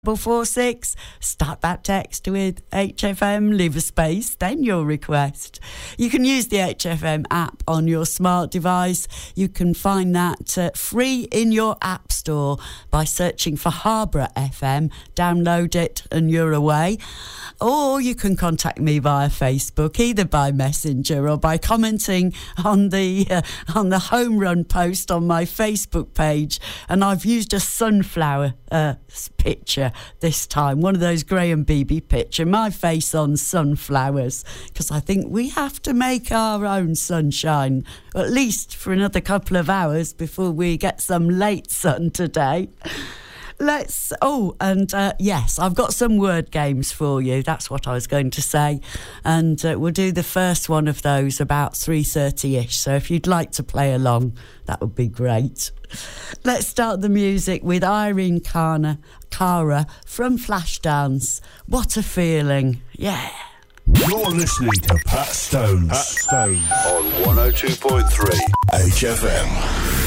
446. Start that text with HFM, leave a space, then your request. You can use the HFM app on your smart device. You can find that free in your app store by searching for Harborough FM. Download it and you're away. Or you can contact me via Facebook, either by Messenger or by commenting on the home run post on my Facebook page. And I've used a sunflower picture this time, one of those Graham Beebe picture, my face on sunflowers, because I think we have to make our own sunshine, at least for another couple of hours before we get some late sun today. Yes, I've got some word games for you. That's what I was going to say. And we'll do the first one of those about 3:30ish. So if you'd like to play along, that would be great. Let's start the music with Irene Cara from Flashdance. What a feeling. Yeah. You're listening to Pat Stones. On 102.3 HFM.